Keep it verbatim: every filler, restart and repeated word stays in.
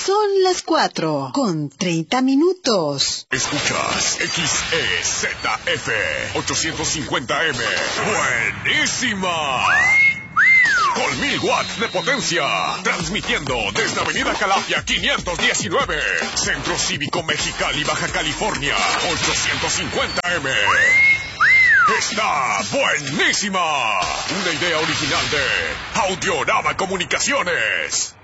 Son las cuatro con treinta minutos. Escuchas X E Z F ochocientos cincuenta M. ¡Buenísima! Con mil watts de potencia, transmitiendo desde Avenida Calafia quinientos diecinueve, Centro Cívico Mexicali, Baja California, ochocientos cincuenta M. ¡Está buenísima! Una idea original de Audiorama Comunicaciones.